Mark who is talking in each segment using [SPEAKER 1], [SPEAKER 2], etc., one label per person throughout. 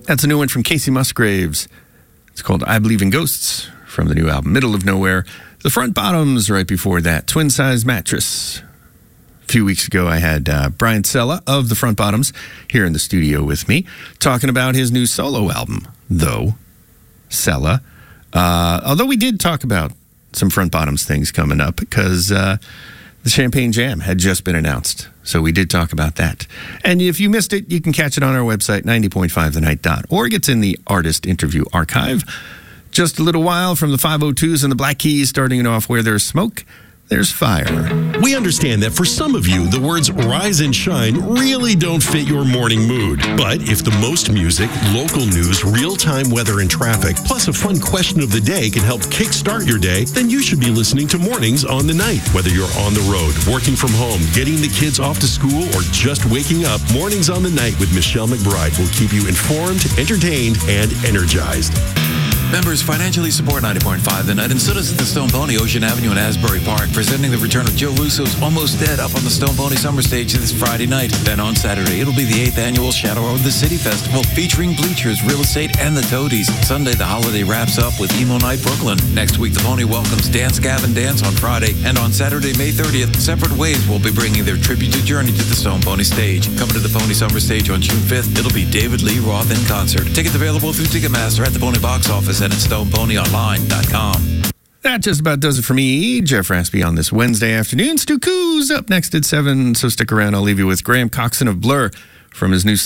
[SPEAKER 1] That's a new one from Casey Musgraves. It's called I Believe in Ghosts from the new album Middle of Nowhere. The Front Bottoms right before that, Twin Size Mattress. A few weeks ago, I had Brian Sella of the Front Bottoms here in the studio with me, talking about his new solo album, though, Sella. Although we did talk about some Front Bottoms things coming up because the Champagne Jam had just been announced. So we did talk about that. And if you missed it, you can catch it on our website, 90.5thenight.org. It's in the artist interview archive. Just a little while from the 502s and the Black Keys, starting it off Where There's Smoke, There's Fire.
[SPEAKER 2] We understand that for some of you, the words rise and shine really don't fit your morning mood. But if the most music, local news, real-time weather and traffic, plus a fun question of the day can help kickstart your day, then you should be listening to Mornings on the Night. Whether you're on the road, working from home, getting the kids off to school, or just waking up, Mornings on the Night with Michelle McBride will keep you informed, entertained, and energized.
[SPEAKER 3] Members financially support 90.5 The Night and stood us at the Stone Pony, Ocean Avenue in Asbury Park, presenting the return of Joe Russo's Almost Dead up on the Stone Pony Summer Stage this Friday night. Then on Saturday, it'll be the 8th annual Shadow of the City Festival featuring Bleachers, Real Estate, and the Toadies. Sunday, the holiday wraps up with Emo Night Brooklyn. Next week, the Pony welcomes Dance Gavin Dance on Friday. And on Saturday, May 30th, Separate Ways will be bringing their tribute to Journey to the Stone Pony stage. Coming to the Pony Summer Stage on June 5th, it'll be David Lee Roth in concert. Tickets available through Ticketmaster at the Pony box office and at StonePonyOnline.com.
[SPEAKER 1] That just about does it for me. Jeff Raspy on this Wednesday afternoon. Stu Coos up next at 7, so stick around. I'll leave you with Graham Coxon of Blur from his new...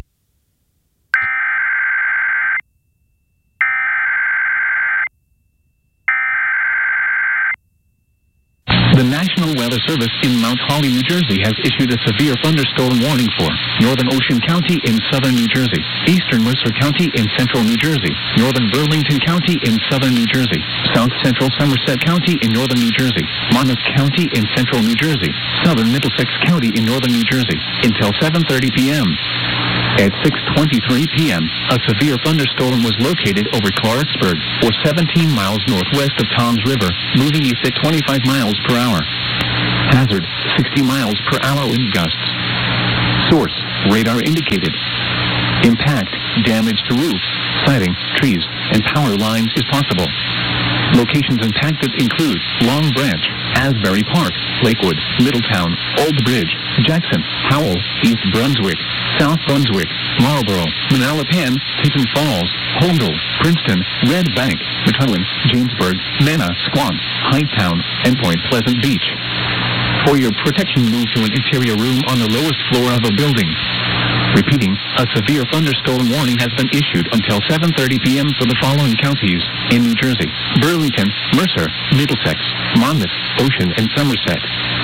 [SPEAKER 4] The National Weather Service in Mount Holly, New Jersey has issued a severe thunderstorm warning for northern Ocean County in southern New Jersey, eastern Mercer County in central New Jersey, northern Burlington County in southern New Jersey, south central Somerset County in northern New Jersey, Monmouth County in central New Jersey, southern Middlesex County in northern New Jersey, until 7:30 p.m. At 6:23 p.m., a severe thunderstorm was located over Clarksburg, or 17 miles northwest of Toms River, moving east at 25 miles per hour. Hazard, 60 miles per hour wind gusts. Source, radar indicated. Impact, damage to roof, siding, trees, and power lines is possible. Locations impacted include Long Branch, Asbury Park, Lakewood, Middletown, Old Bridge, Jackson, Howell, East Brunswick, South Brunswick, Marlborough, Manalapan, Tinton Falls, Holmdel, Princeton, Red Bank, McClellan, Jamesburg, Mena, Squam, Highttown, and Point Pleasant Beach. For your protection, move to an interior room on the lowest floor of a building. Repeating, a severe thunderstorm warning has been issued until 7:30 p.m. for the following counties in New Jersey: Burlington, Mercer, Middlesex, Monmouth, Ocean, and Somerset.